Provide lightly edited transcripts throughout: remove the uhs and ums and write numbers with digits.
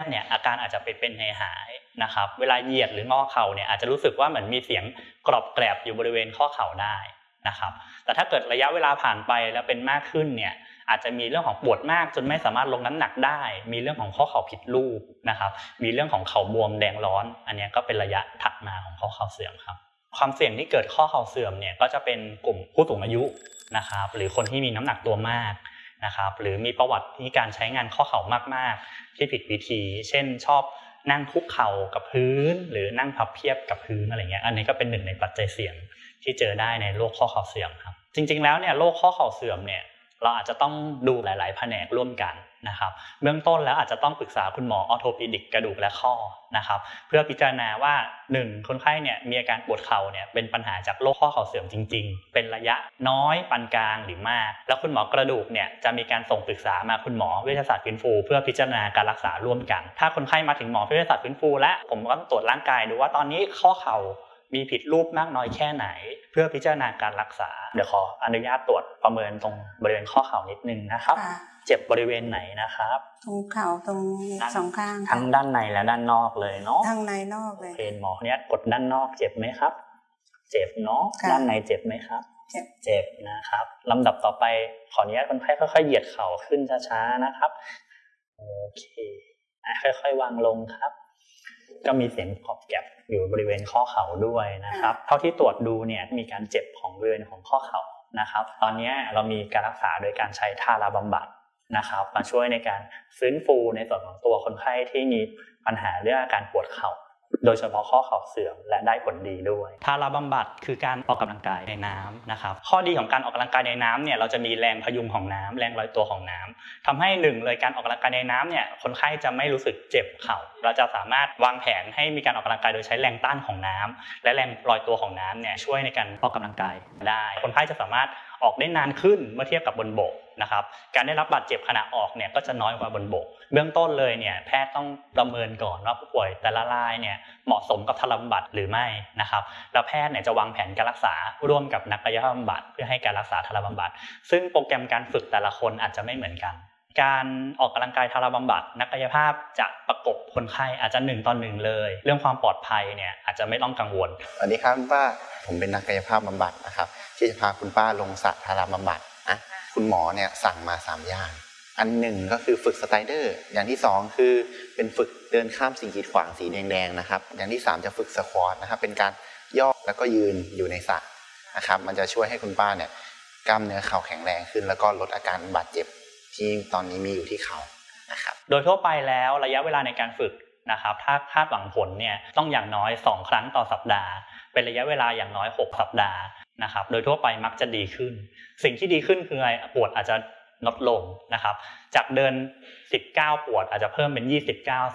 เนี่ยอาการอาจจะเป็นหายๆนะครับเวลาเหยียดหรืองอเข่าเนี่ยอาจจะรู้สึกว่าเหมือนมีเสียงกรอบแกรบอยู่บริเวณข้อเข่าได้นะครับแต่ถ้าเกิดระยะเวลาผ่านไปแล้วเป็นมากขึ้นเนี่ยอาจจะมีเรื่องของปวดมากจนไม่สามารถลงน้ำหนักได้มีเรื่องของข้อเข่าผิดรูปนะครับมีเรื่องของเข่าบวมแดงร้อนอันนี้ก็เป็นระยะถัดมาของข้อเข่าเสื่อมครับความเสี่ยงที่เกิดข้อเข่าเสื่อมเนี่ยก็จะเป็นกลุ่มผู้สูงอายุนะครับหรือคนที่มีน้ำหนักตัวมากนะครับหรือมีประวัติที่การใช้งานข้อเข่ามากๆที่ผิดวิธีเช่นชอบนั่งคุกเข่ากับพื้นหรือนั่งพับเพียบกับพื้นอะไรเงี้ยอันนี้ก็เป็นหนึ่งในปัจจัยเสี่ยงที่เจอได้ในโรคข้อเข่าเสื่อมครับจริงๆแล้วเนี่ยโรคข้อเข่าเสื่อมเนี่ยเราอาจจะต้องดูหลายๆแผนกร่วมกันนะครับเบื้องต้นแล้วอาจจะต้องปรึกษาคุณหมอออร์โทปิดิกกระดูกและข้อนะครับเพื่อพิจารณาว่า1คนไข้เนี่ยมีอาการปวดเข่าเนี่ยเป็นปัญหาจากโรคข้อเข่าเสื่อมจริงๆเป็นระยะน้อยปานกลางหรือมากแล้วคุณหมอกระดูกเนี่ยจะมีการส่งปรึกษามาคุณหมอเวชศาสตร์ฟื้นฟูเพื่อพิจารณาการรักษาร่วมกันถ้าคนไข้มาถึงหมอเวชศาสตร์ฟื้นฟูและผมก็ต้องตรวจร่างกายดูว่าตอนนี้ข้อเข่ามีผิดรูปมากน้อยแค่ไหนเพื่อพิจารณาการรักษาเดี๋ยวขออนุญาตตรวจประเมินตรงบริเวณข้อเข่านิดนึงนะครับเจ็บบริเวณไหนนะครับตรงเข่าตรงสองข้างทั้งด้านในและด้านนอกเลยเนาะทั้งในนอกเลยเป็นหมอเนี่ยกดด้านนอกเจ็บไหมครับเจ็บเนาะด้านในเจ็บไหมครับเจ็บนะครับลำดับต่อไปขออนุญาตคนไข้ค่อยๆเหยียดเข่าขึ้นช้าๆนะครับโอเคค่อยๆวางลงครับก็มีเสียงกรอบแกรบอยู่บริเวณข้อเข่าด้วยนะครับเท่าที่ตรวจดูเนี่ยมีการเจ็บของบริเวณของข้อเข่านะครับตอนนี้เรามีการรักษาโดยการใช้ทาราบำบัดนะครับมาช่วยในการฟื้นฟูในส่วนของตัวคนไข้ที่มีปัญหาเรื่องอาการปวดเข่าโดยเฉพาะข้อเข่าเสื่อมและได้ผลดีด้วยทาราบำบัดคือการออกกำลังกายในน้ำนะครับข้อดีของการออกกำลังกายในน้ำเนี่ยเราจะมีแรงพยุงของน้ำแรงลอยตัวของน้ำทำให้1เลยการออกกำลังกายในน้ำเนี่ยคนไข้จะไม่รู้สึกเจ็บเข่าเราจะสามารถวางแผนให้มีการออกกำลังกายโดยใช้แรงต้านของน้ำและแรงลอยตัวของน้ำเนี่ยช่วยในการออกกำลังกายได้คนไข้จะสามารถออกได้นานขึ้นเมื่อเทียบกับบนบกนะครับการได้รับบาดเจ็บขณะออกเนี่ยก็จะน้อยกว่าบนบกเบื้องต้นเลยเนี่ยแพทย์ต้องประเมินก่อนว่าผู้ป่วยแต่ละรายเนี่ยเหมาะสมกับทาราบำบัดหรือไม่นะครับแล้วแพทย์เนี่ยจะวางแผนการรักษาร่วมกับนักกายภาพบำบัดเพื่อให้การรักษาทาราบำบัดซึ่งโปรแกรมการฝึกแต่ละคนอาจจะไม่เหมือนกันการออกกำลังกายทาราบำบัดนักกายภาพจะประกบคนไข้อาจจะ1 ต่อ 1เลยเรื่องความปลอดภัยเนี่ยอาจจะไม่ต้องกังวลสวัสดีครับคุณป้าผมเป็นนักกายภาพบำบัดนะครับที่จะพาคุณป้าลงสระทาราบำบัดนะคุณหมอเนี่ยสั่งมา3อย่างอันหนึ่งก็คือฝึกสไตรเดอร์อย่างที่2คือเป็นฝึกเดินข้ามสิ่งกีดขวางสีแดงๆนะครับอย่างที่3จะฝึกสควอตนะครับเป็นการย่อแล้วก็ยืนอยู่ในสระนะครับมันจะช่วยให้คุณป้าเนี่ยกล้ามเนื้อเข่าแข็งแรงขึ้นแล้วก็ลดอาการบาดเจ็บที่ตอนนี้มีอยู่ที่เข่านะครับโดยทั่วไปแล้วระยะเวลาในการฝึกนะครับถ้าคาดหวังผลเนี่ยต้องอย่างน้อย2 ครั้งต่อสัปดาห์เป็นระยะเวลาอย่างน้อย6 สัปดาห์นะครับโดยทั่วไปมักจะดีขึ้นสิ่งที่ดีขึ้นคือปวดอาจจะลดลงนะครับจากเดิน19ปวดอาจจะเพิ่มเป็น29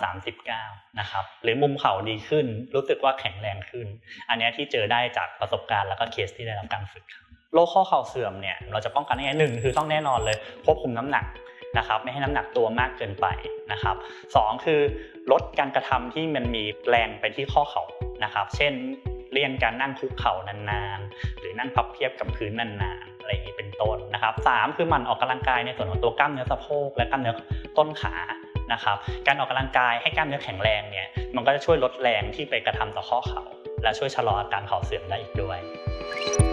39นะครับหรือมุมเข่าดีขึ้นรู้สึกว่าแข็งแรงขึ้นอันนี้ที่เจอได้จากประสบการณ์แล้วก็เคสที่ได้รับการฝึกโรคข้อเข่าเสื่อมเนี่ยเราจะป้องกันยังไง1คือต้องแน่นอนเลยควบคุมน้ำหนักนะครับไม่ให้น้ำหนักตัวมากเกินไปนะครับ2คือลดการกระทำที่มันมีแรงไปที่ข้อเข่านะครับเช่นเลี่ยงการนั่งคุกเข่านานๆหรือนั่งพับเพียบกับพื้นนานๆอะไรอย่างนี้เป็นต้นนะครับ3คือหมั่นออกกำลังกายในส่วนของตัวกล้ามเนื้อสะโพกและกล้ามเนื้อต้นขานะครับการออกกำลังกายให้กล้ามเนื้อแข็งแรงเนี่ยมันก็จะช่วยลดแรงที่ไปกระทำต่อข้อเข่าและช่วยชะลออาการเข่าเสื่อมได้อีกด้วย